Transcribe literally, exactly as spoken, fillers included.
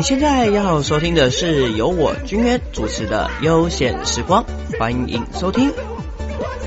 现在要收听的是由我君渊主持的悠闲时光，欢迎收听。